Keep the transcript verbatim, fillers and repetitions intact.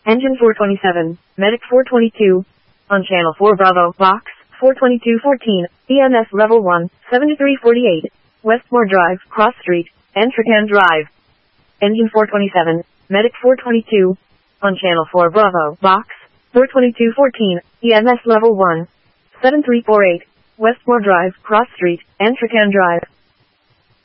Engine four twenty-seven, Medic four twenty-two. On Channel four Bravo, Box, four twenty-two fourteen, E M S Level one, seventy-three forty-eight, Westmore Drive, Cross Street, Entrechan Drive. Engine four twenty-seven, Medic four twenty-two. On Channel four Bravo, Box, four twenty-two fourteen, E M S Level one, seven three four eight, Westmore Drive, Cross Street, Entrechan Drive.